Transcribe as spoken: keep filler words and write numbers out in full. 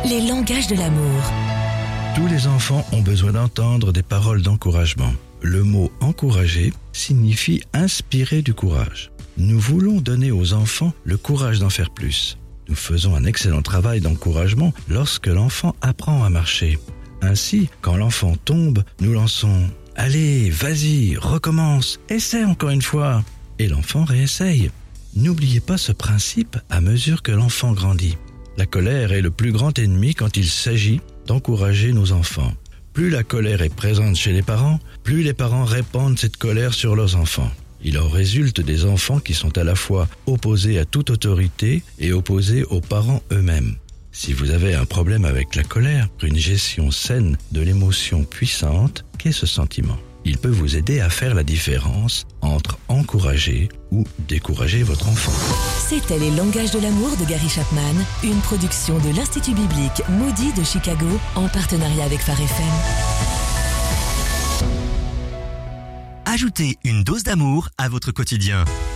Les langages de l'amour. Tous les enfants ont besoin d'entendre des paroles d'encouragement. Le mot « encourager » signifie inspirer du courage. Nous voulons donner aux enfants le courage d'en faire plus. Nous faisons un excellent travail d'encouragement lorsque l'enfant apprend à marcher. Ainsi, quand l'enfant tombe, nous lançons « Allez, vas-y, recommence, essaie encore une fois !» Et l'enfant réessaye. N'oubliez pas ce principe à mesure que l'enfant grandit. La colère est le plus grand ennemi quand il s'agit d'encourager nos enfants. Plus la colère est présente chez les parents, plus les parents répandent cette colère sur leurs enfants. Il en résulte des enfants qui sont à la fois opposés à toute autorité et opposés aux parents eux-mêmes. Si vous avez un problème avec la colère, une gestion saine de l'émotion puissante, qu'est ce sentiment ? Il peut vous aider à faire la différence entre encourager ou décourager votre enfant. C'était Les langages de l'amour de Gary Chapman, une production de l'Institut biblique Moody de Chicago en partenariat avec Phare F M. Ajoutez une dose d'amour à votre quotidien.